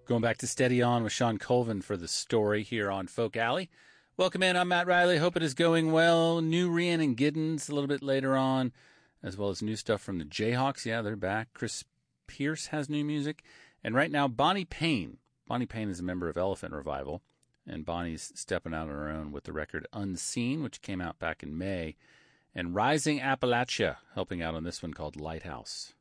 Going back to Steady On with Sean Colvin for the story here on Folk Alley. Welcome in, I'm Matt Riley. Hope it is going well. New Rhiannon Giddens a little bit later on, as well as new stuff from the Jayhawks. Yeah, they're back. Chris Pierce has new music. And right now, Bonnie Payne. Bonnie Payne is a member of Elephant Revival, and Bonnie's stepping out on her own with the record Unseen, which came out back in May, and Rising Appalachia helping out on this one called Lighthouse.